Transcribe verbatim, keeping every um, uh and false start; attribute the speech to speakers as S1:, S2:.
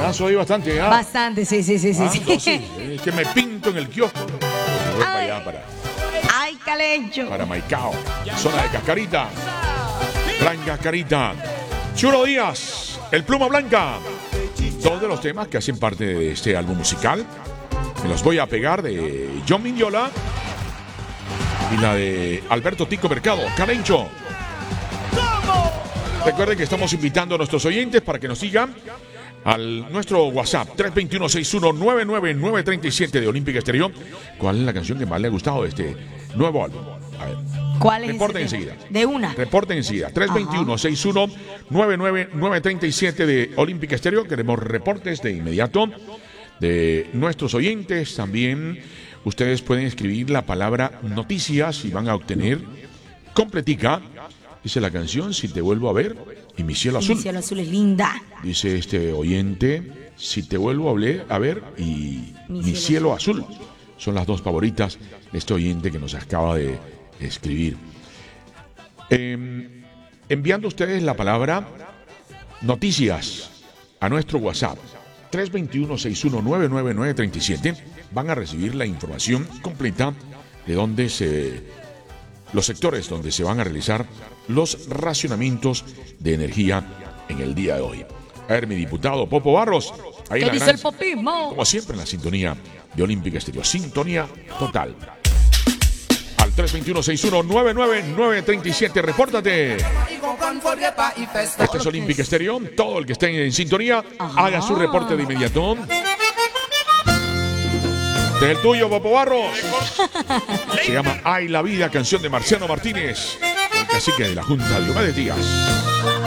S1: Ah, soy bastante, ¿ah?
S2: Bastante, sí, sí, sí, sí.
S1: Ah,
S2: sí.
S1: entonces, es que me pinto en el kiosco. Me voy para allá, para,
S2: Ay, Calencho.
S1: para Maicao, zona de Cascarita. Gran Cascarita. Chulo Díaz, el Pluma Blanca. Dos de los temas que hacen parte de este álbum musical. Me los voy a pegar de John Mignola y la de Alberto Tico Mercado, Calencho. Recuerden que estamos invitando a nuestros oyentes para que nos sigan al nuestro WhatsApp tres dos uno, seis uno nueve nueve nueve tres siete de Olímpica Estéreo. ¿Cuál es la canción que más le ha gustado de este nuevo álbum? A ver.
S2: ¿Cuál es?
S1: Reporten
S2: ese
S1: enseguida.
S2: tema? De una.
S1: Reporten enseguida. tres dos uno, seis uno nueve nueve nueve tres siete de Olímpica Estéreo. Queremos reportes de inmediato de nuestros oyentes. También ustedes pueden escribir la palabra noticias y van a obtener completica. Dice la canción Si te vuelvo a ver y Mi cielo azul.
S2: Mi cielo azul es linda.
S1: Dice este oyente Si te vuelvo a ver, a ver y Mi, Mi cielo, cielo azul. azul. Son las dos favoritas de este oyente que nos acaba de escribir. Eh, enviando ustedes la palabra noticias a nuestro WhatsApp tres dos uno, seis uno nueve nueve nueve tres siete, van a recibir la información completa de dónde se los sectores donde se van a realizar los racionamientos de energía en el día de hoy. A ver, mi diputado Popo Barros. Ahí
S2: ¿Qué
S1: la
S2: dice
S1: gran,
S2: el popismo?
S1: como siempre en la sintonía de Olímpica Estéreo. Sintonía total. Al tres dos uno, seis uno nueve nueve nueve tres siete, repórtate. Este es Olímpica Estéreo. Todo el que esté en sintonía, ajá, haga su reporte de inmediato. Este es el tuyo, Popo Barros. Se llama Ay la vida, canción de Marciano Martínez, el cacique de la Junta de Diomedes Díaz.